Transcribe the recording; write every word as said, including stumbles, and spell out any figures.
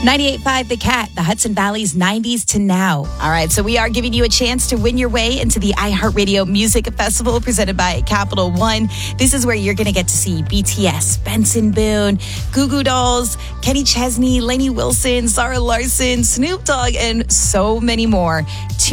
ninety-eight point five The Cat, the Hudson Valley's nineties to now. All right, so we are giving you a chance to win your way into the iHeartRadio Music Festival presented by Capital One. This is where you're going to get to see B T S, Benson Boone, Goo Goo Dolls, Kenny Chesney, Lainey Wilson, Zara Larson, Snoop Dogg, and so many more.